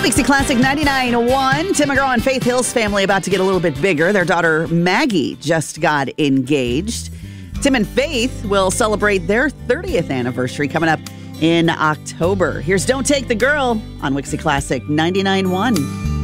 Wixie Classic 99.1. Tim McGraw and Faith Hill's family about to get a little bit bigger. Their daughter Maggie just got engaged. Tim and Faith will celebrate their 30th anniversary coming up in October. Here's Don't Take the Girl on Wixie Classic 99.1.